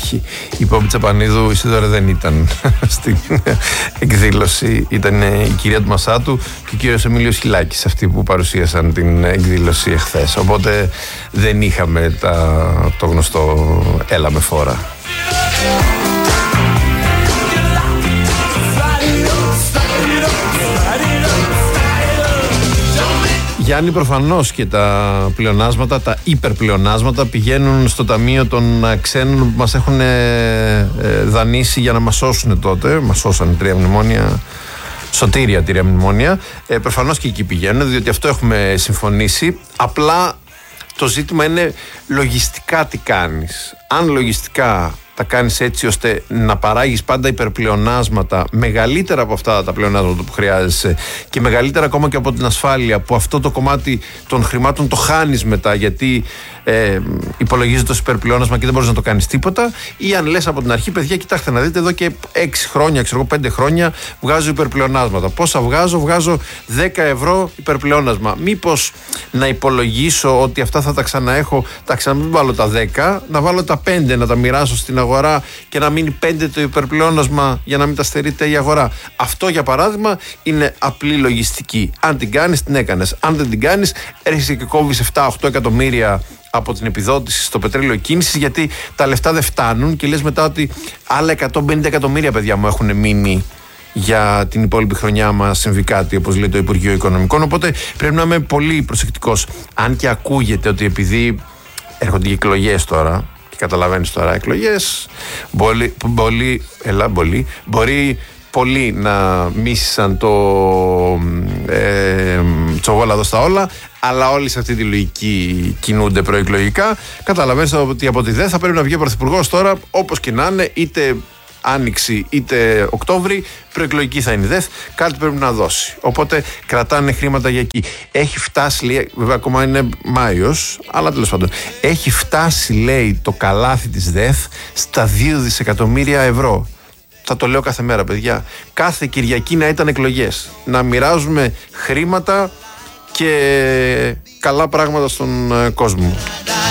Όχι. Η Πόμπη Τσαπανίδου, Ισίδωρε, δεν ήταν στην εκδήλωση. Ήταν η κυρία του Μασάτου και ο κύριος Εμίλιος Χιλάκης, αυτοί που παρουσίασαν την εκδήλωση εχθές. Οπότε δεν είχαμε το γνωστό έλα με φόρα. Γιάννη, προφανώς και τα πλεονάσματα, τα υπερπλεονάσματα πηγαίνουν στο ταμείο των ξένων που μας έχουν δανείσει για να μας σώσουν τότε. Μας σώσαν 3 μνημόνια, σωτήρια 3 μνημόνια. Προφανώς και εκεί πηγαίνουν, διότι αυτό έχουμε συμφωνήσει. Απλά το ζήτημα είναι λογιστικά τι κάνεις. Αν λογιστικά τα κάνεις έτσι ώστε να παράγεις πάντα υπερπλεονάσματα μεγαλύτερα από αυτά τα πλεονάσματα που χρειάζεσαι και μεγαλύτερα ακόμα και από την ασφάλεια, που αυτό το κομμάτι των χρημάτων το χάνεις μετά γιατί υπολογίζεται ως υπερπλεόνασμα και δεν μπορείς να το κάνεις τίποτα, ή αν λες από την αρχή, παιδιά, κοιτάξτε να δείτε, εδώ και 6 χρόνια, 5 χρόνια βγάζω υπερπλεονάσματα. Πόσα βγάζω? Βγάζω 10 ευρώ υπερπλεόνασμα. Μήπως να υπολογίσω ότι αυτά θα τα ξαναέχω, μην βάλω τα 10, να βάλω τα 5, να τα μοιράσω στην αγορά και να μείνει 5 το υπερπλεόνασμα για να μην τα στερείται η αγορά. Αυτό, για παράδειγμα, είναι απλή λογιστική. Αν την κάνεις, την έκανες. Αν δεν την κάνεις, έρχεσαι και κόβεις 7-8 εκατομμύρια από την επιδότηση στο πετρέλαιο κίνησης, γιατί τα λεφτά δεν φτάνουν και λες μετά ότι άλλα 150 εκατομμύρια, παιδιά μου, έχουν μείνει για την υπόλοιπη χρονιά μας συμβεί κάτι, όπως λέει το Υπουργείο Οικονομικών. Οπότε πρέπει να είμαι πολύ προσεκτικός. Αν και ακούγεται ότι έρχονται οι εκλογές τώρα, και καταλαβαίνεις τώρα, εκλογές, μπορεί πολλοί να μίσησαν το τσογόλαδο στα όλα, αλλά όλοι σε αυτή τη λογική κινούνται προεκλογικά. Καταλαβαίνεις ότι από τη ΔΕ θα πρέπει να βγει ο Πρωθυπουργός τώρα, όπως και να είναι, είτε Άνοιξη είτε Οκτώβρη, προεκλογική θα είναι η ΔΕΘ, κάτι πρέπει να δώσει. Οπότε κρατάνε χρήματα για εκεί. Έχει φτάσει, λέει, βέβαια ακόμα είναι Μάιος, αλλά τέλος πάντων, έχει φτάσει, λέει, το καλάθι της ΔΕΘ στα 2 δισεκατομμύρια ευρώ. Θα το λέω κάθε μέρα, παιδιά. Κάθε Κυριακή να ήταν εκλογές. Να μοιράζουμε χρήματα και καλά πράγματα στον κόσμο.